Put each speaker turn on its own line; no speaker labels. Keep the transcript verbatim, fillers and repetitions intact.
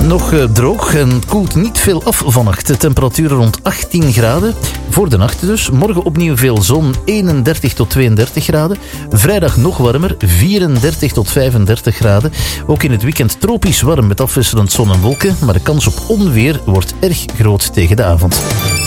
nog uh, droog en het koelt niet veel af vannacht. De temperaturen rond achttien graden. Voor de nacht dus. Morgen opnieuw veel zon, eenendertig tot tweeëndertig graden. Vrijdag nog warmer, vierendertig tot vijfendertig graden. Ook in het weekend tropisch warm met afwisselend zon en wolken. Maar de kans op onweer wordt erg groot tegen de avond.